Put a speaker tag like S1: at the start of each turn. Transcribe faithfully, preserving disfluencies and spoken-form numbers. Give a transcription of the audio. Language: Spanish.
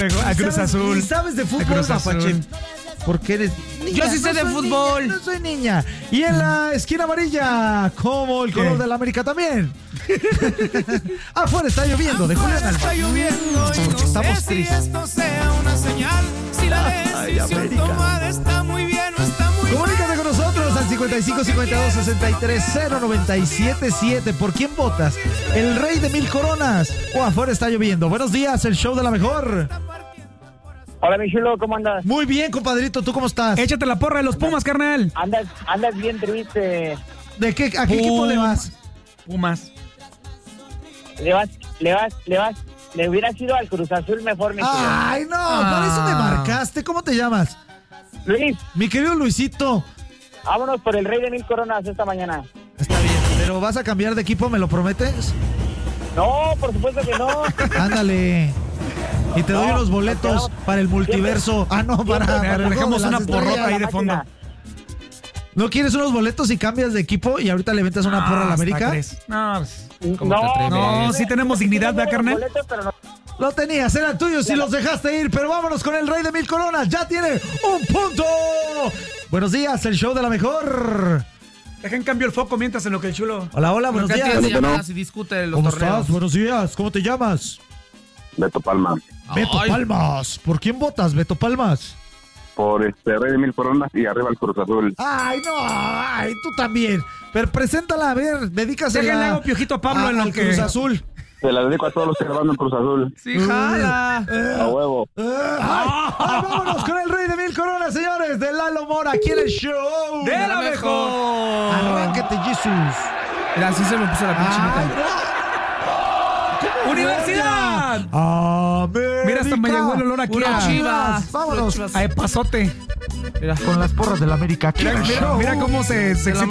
S1: A Cruz Azul.
S2: ¿Y sabes de fútbol,
S1: Cruz Azul.
S2: Mapache? Porque eres niña.
S1: Yo sí sé
S2: no
S1: de
S2: soy
S1: fútbol.
S2: niña, no soy niña. Y en la esquina amarilla, como el color
S1: ¿Qué?
S2: de la América también. Afuera está lloviendo, de Julián Álvarez.
S3: Está lloviendo y no
S2: Porque estamos
S3: sé si
S2: tristes.
S3: esto sea una señal. Si la
S2: Ay,
S3: decisión
S2: América.
S3: tomada está muy bien o está muy mal.
S2: Comunícate con nosotros al cincuenta y cinco cincuenta y dos sesenta y tres cero noventa y siete siete. ¿Por quién votas? ¿El rey de mil coronas o afuera está lloviendo? Buenos días, el show de la mejor.
S4: Hola, mi chulo, ¿cómo andas?
S2: Muy bien, compadrito, ¿tú cómo estás?
S1: Échate la porra de los Pumas, carnal.
S4: Andas, andas bien triste.
S2: ¿De qué, a qué equipo le vas?
S1: Pumas.
S4: Le vas, le vas, le vas. Le hubiera sido al Cruz Azul mejor, mi chulo.
S2: Ay, no, por eso me marcaste. ¿Cómo te llamas?
S4: Luis,
S2: Mi querido Luisito.
S4: vámonos por el rey de mil coronas esta mañana.
S2: Está bien, pero ¿vas a cambiar de equipo? ¿Me lo prometes?
S4: No, por supuesto que no.
S2: Ándale. Y te doy
S4: No,
S2: unos boletos
S4: nos quedamos-
S2: para el multiverso. Ah, no, para,
S4: siempre-
S2: para el
S1: Le
S2: juego
S1: dejamos
S2: de
S1: una
S2: las
S1: porrota
S2: estrellas.
S1: ahí de fondo.
S2: ¿No quieres unos boletos y cambias de equipo y ahorita le ventas una porra a la
S1: hasta
S2: América?
S1: crees. No, pues, ¿cómo
S4: No,
S1: te atreves?
S4: no,
S1: No, sí tenemos dignidad, ¿verdad, carnal?
S4: Boletos, pero no.
S2: Lo tenías, eran tuyos y los dejaste ir, pero vámonos con el rey de mil coronas. Ya tiene un punto. Buenos días, el show de la mejor.
S1: Dejen cambio el foco mientras en lo que el chulo.
S2: Hola, hola, buenos días.
S5: y discute los
S2: ¿Cómo
S5: torneos.
S2: estás? Buenos días. ¿Cómo te llamas?
S6: Beto Palma,
S2: Beto
S5: Ay.
S2: Palmas. ¿Por quién votas, Beto Palmas?
S6: por este Rey de Mil Coronas y arriba el Cruz Azul.
S2: Ay, no, ay, tú también. Pero preséntala, a ver, dedícasela.
S1: Déjenle hago piojito a Pablo en lo
S2: al
S1: que-
S2: Cruz Azul.
S6: Se la dedico a todos los que van en Cruz Azul.
S5: Sí, jala.
S6: A huevo.
S2: Eh, ay, ay, vámonos con el rey de mil coronas, señores, de Lalo Mora, aquí en el show.
S1: ¡De la mejor!
S2: Arránquete, Jesús.
S5: Mira, así se me puso la pinche
S2: Ay,
S5: mitad.
S2: no.
S1: ¡Universidad!
S2: América.
S1: Mira, hasta me llegó el olor aquí
S5: Pura
S1: a
S5: Chivas.
S2: Vámonos
S5: Pura Chivas.
S1: a pasote.
S5: Mira.
S2: con las porras del América. Aquí en
S1: Mira,
S2: el
S1: mira,
S2: show.
S1: mira cómo se, se
S5: De la
S1: excita